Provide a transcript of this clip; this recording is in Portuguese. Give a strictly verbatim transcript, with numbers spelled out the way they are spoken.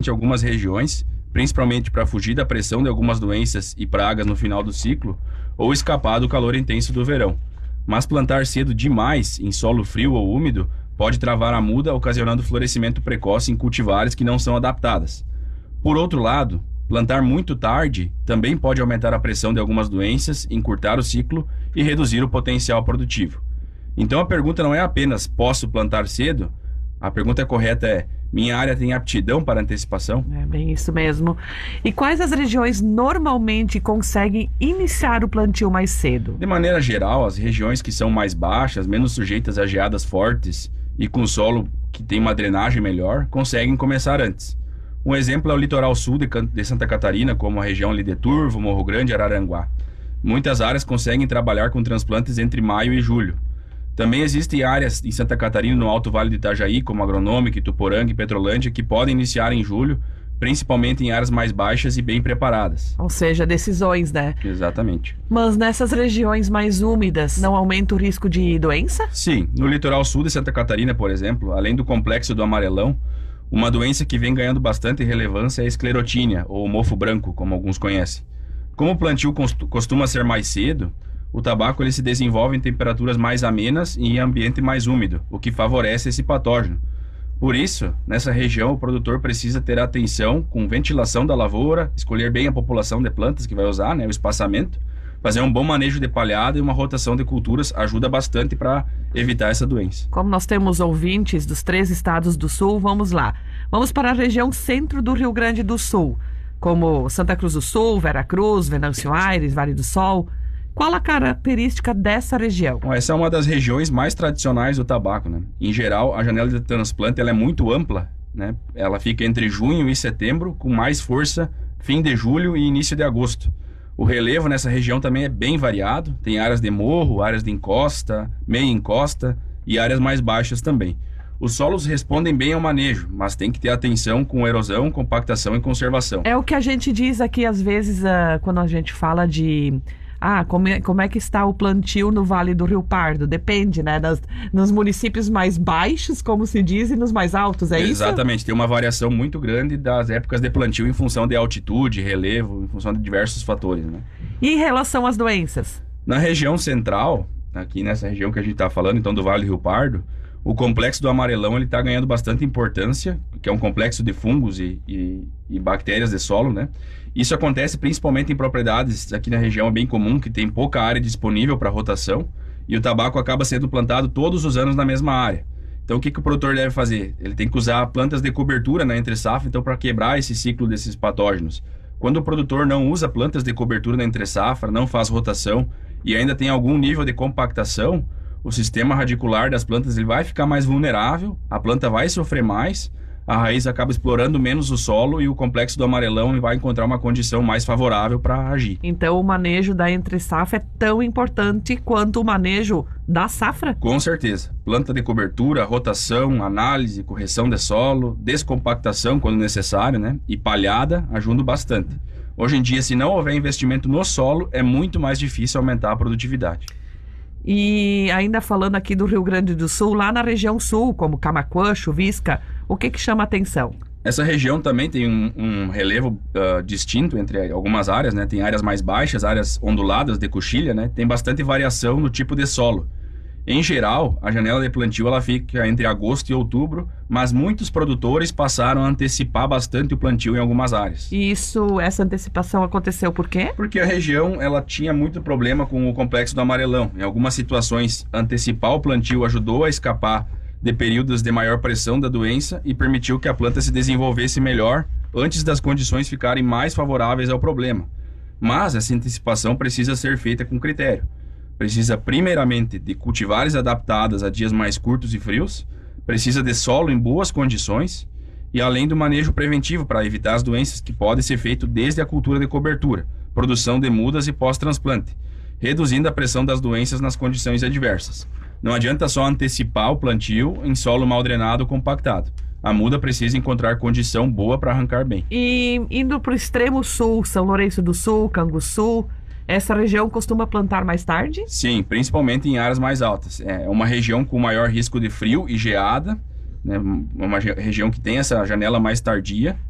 bastante algumas regiões, principalmente para fugir da pressão de algumas doenças e pragas no final do ciclo, ou escapar do calor intenso do verão. Mas plantar cedo demais em solo frio ou úmido pode travar a muda, ocasionando florescimento precoce em cultivares que não são adaptadas. Por outro lado, plantar muito tarde também pode aumentar a pressão de algumas doenças, encurtar o ciclo e reduzir o potencial produtivo. Então a pergunta não é apenas posso plantar cedo? A pergunta correta é: minha área tem aptidão para antecipação? É bem isso mesmo. E quais as regiões normalmente conseguem iniciar o plantio mais cedo? De maneira geral, as regiões que são mais baixas, menos sujeitas a geadas fortes e com solo que tem uma drenagem melhor, conseguem começar antes. Um exemplo é o litoral sul de, de Santa Catarina, como a região ali de Turvo, Morro Grande e Araranguá. Muitas áreas conseguem trabalhar com transplantes entre maio e julho. Também existem áreas em Santa Catarina, no Alto Vale do Itajaí, como Agronômica, Ituporanga e Petrolândia, que podem iniciar em julho, principalmente em áreas mais baixas e bem preparadas. Ou seja, decisões, né? Exatamente. Mas nessas regiões mais úmidas, não aumenta o risco de doença? Sim. No litoral sul de Santa Catarina, por exemplo, além do complexo do amarelão, uma doença que vem ganhando bastante relevância é a esclerotínia, ou mofo branco, como alguns conhecem. Como o plantio costuma ser mais cedo, o tabaco ele se desenvolve em temperaturas mais amenas e em ambiente mais úmido, o que favorece esse patógeno. Por isso, nessa região, o produtor precisa ter atenção com ventilação da lavoura, escolher bem a população de plantas que vai usar, né, o espaçamento, fazer um bom manejo de palhada e uma rotação de culturas ajuda bastante para evitar essa doença. Como nós temos ouvintes dos três estados do sul, vamos lá. Vamos para a região centro do Rio Grande do Sul, como Santa Cruz do Sul, Veracruz, Venâncio Aires, Vale do Sol. Qual a característica dessa região? Bom, essa é uma das regiões mais tradicionais do tabaco, né? Em geral, a janela de transplante ela é muito ampla, né? Ela fica entre junho e setembro, com mais força fim de julho e início de agosto. O relevo nessa região também é bem variado, tem áreas de morro, áreas de encosta, meia encosta e áreas mais baixas também. Os solos respondem bem ao manejo, mas tem que ter atenção com erosão, compactação e conservação. É o que a gente diz aqui às vezes uh, quando a gente fala de... Ah, como é, como é que está o plantio no Vale do Rio Pardo? Depende, né? Das, nos municípios mais baixos, como se diz, e nos mais altos, é Exatamente, isso? Exatamente, tem uma variação muito grande das épocas de plantio em função de altitude, relevo, em função de diversos fatores, né? E em relação às doenças? Na região central, aqui nessa região que a gente está falando, então do Vale do Rio Pardo, o complexo do amarelão ele está ganhando bastante importância, que é um complexo de fungos e, e, e bactérias de solo, né? Isso acontece principalmente em propriedades aqui na região, é bem comum, que tem pouca área disponível para rotação e o tabaco acaba sendo plantado todos os anos na mesma área. Então o que, que o produtor deve fazer? Ele tem que usar plantas de cobertura na entre-safra, então, para quebrar esse ciclo desses patógenos. Quando o produtor não usa plantas de cobertura na entre-safra, não faz rotação e ainda tem algum nível de compactação, o sistema radicular das plantas ele vai ficar mais vulnerável, a planta vai sofrer mais, a raiz acaba explorando menos o solo e o complexo do amarelão vai encontrar uma condição mais favorável para agir. Então o manejo da entre-safra é tão importante quanto o manejo da safra? Com certeza. Planta de cobertura, rotação, análise, correção de solo, descompactação quando necessário, né? E palhada ajudam bastante. Hoje em dia, se não houver investimento no solo, é muito mais difícil aumentar a produtividade. E ainda falando aqui do Rio Grande do Sul, lá na região sul, como Camaquã, Chuvisca, o que que chama atenção? Essa região também tem um, um relevo uh, distinto entre algumas áreas, né? Tem áreas mais baixas, áreas onduladas de coxilha, né? Tem bastante variação no tipo de solo. Em geral, a janela de plantio ela fica entre agosto e outubro, mas muitos produtores passaram a antecipar bastante o plantio em algumas áreas. E isso, essa antecipação aconteceu por quê? Porque a região ela tinha muito problema com o complexo do amarelão. Em algumas situações, antecipar o plantio ajudou a escapar de períodos de maior pressão da doença e permitiu que a planta se desenvolvesse melhor antes das condições ficarem mais favoráveis ao problema. Mas essa antecipação precisa ser feita com critério. Precisa primeiramente de cultivares adaptadas a dias mais curtos e frios, precisa de solo em boas condições e além do manejo preventivo para evitar as doenças que podem ser feito desde a cultura de cobertura, produção de mudas e pós-transplante, reduzindo a pressão das doenças nas condições adversas. Não adianta só antecipar o plantio em solo mal drenado ou compactado. A muda precisa encontrar condição boa para arrancar bem. E indo para o extremo sul, São Lourenço do Sul, Canguçu, essa região costuma plantar mais tarde? Sim, principalmente em áreas mais altas. É uma região com maior risco de frio e geada, né? Uma região que tem essa janela mais tardia.